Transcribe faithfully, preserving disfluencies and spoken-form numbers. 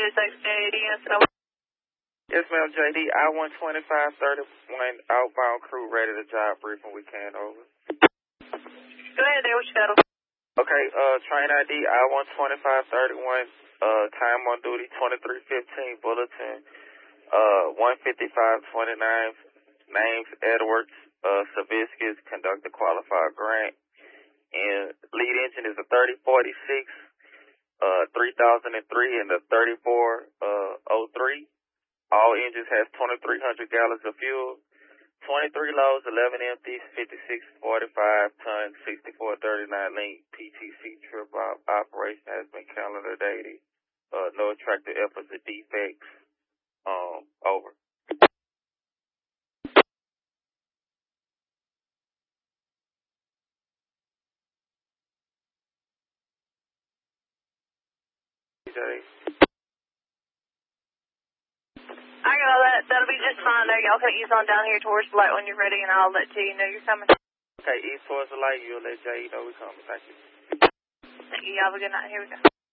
two six J D, Yes, ma'am, J D. I one twenty-five thirty-one outbound crew ready to job briefing. We can over. Go ahead there, what you got? Okay, uh, train I D I one twenty-five thirty-one, uh, time on duty twenty-three fifteen, bulletin, uh, one fifty-five twenty-nine, names Edwards, uh, Saviskis, conductor qualified grant, and lead engine is a thirty forty-six, uh, three thousand three and the thirty-four, uh, oh three. All engines has twenty-three hundred gallons of fuel, twenty-three loads, eleven empties, fifty-six forty-five tons, sixty-four thirty-nine link. P T C trip op- operation has been calendar dated. Uh, no attractive efforts or defects. Um, over. Jay. I got all that. That'll be just fine there. Y'all can ease on down here towards the light when you're ready, and I'll let T know you're coming. Okay, east towards the light. You'll let Jay know we're coming. Thank you. Thank you. Y'all have a good night. Here we go.